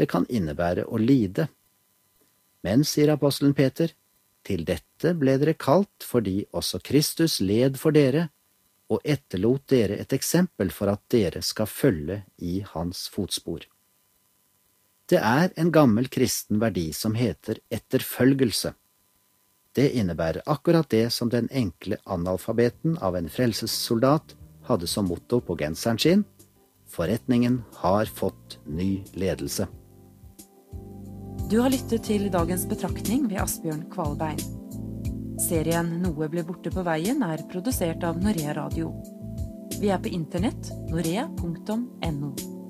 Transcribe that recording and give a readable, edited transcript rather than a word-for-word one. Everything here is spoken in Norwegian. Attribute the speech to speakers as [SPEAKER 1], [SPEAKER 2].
[SPEAKER 1] Det kan innebære å lide. Men, sier apostelen Peter, til dette ble dere kalt fordi også Kristus led for dere, og etterlot dere et eksempel for at dere skal følge i hans fotspor. Det er en gammel kristen verdi som heter etterfølgelse. Det innebærer akkurat det som den enkle analfabeten av en frelsessoldat hadde som motto på genseren sin: forretningen har fått ny ledelse.
[SPEAKER 2] Du har lyttet til dagens betraktning ved Asbjørn Kvalbein. Serien Noe ble borte på veien er produsert av Norea Radio. Vi er på internett, norea.no.